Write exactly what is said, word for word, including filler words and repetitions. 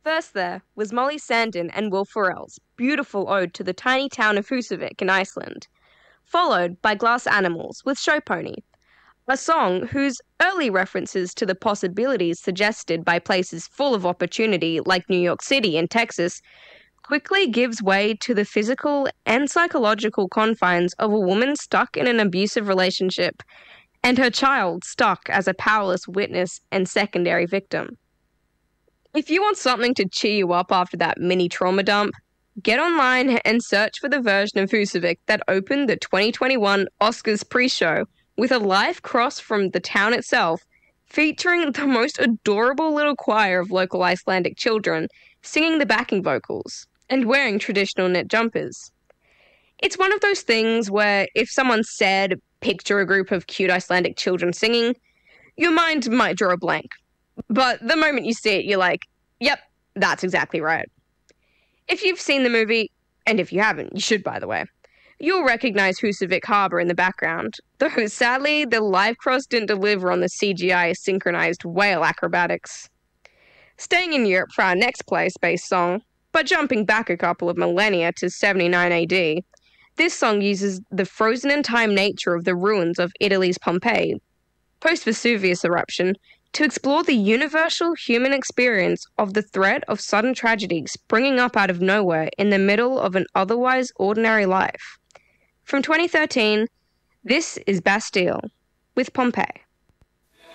First there was Molly Sandin and Will Ferrell's beautiful ode to the tiny town of Husavik in Iceland, followed by Glass Animals with Show Pony, a song whose early references to the possibilities suggested by places full of opportunity like New York City and Texas quickly gives way to the physical and psychological confines of a woman stuck in an abusive relationship and her child stuck as a powerless witness and secondary victim. If you want something to cheer you up after that mini trauma dump, get online and search for the version of Husavik that opened the twenty twenty-one Oscars pre-show with a live cross from the town itself, featuring the most adorable little choir of local Icelandic children singing the backing vocals and wearing traditional knit jumpers. It's one of those things where if someone said, picture a group of cute Icelandic children singing, your mind might draw a blank. But the moment you see it, you're like, yep, that's exactly right. If you've seen the movie, and if you haven't, you should, by the way, you'll recognize Husavik Harbour in the background, though sadly the live cross didn't deliver on the C G I synchronized whale acrobatics. Staying in Europe for our next place-based song, but jumping back a couple of millennia to seventy-nine A D, this song uses the frozen-in-time nature of the ruins of Italy's Pompeii, post-Vesuvius eruption, to explore the universal human experience of the threat of sudden tragedy springing up out of nowhere in the middle of an otherwise ordinary life. From twenty thirteen, this is Bastille with Pompeii.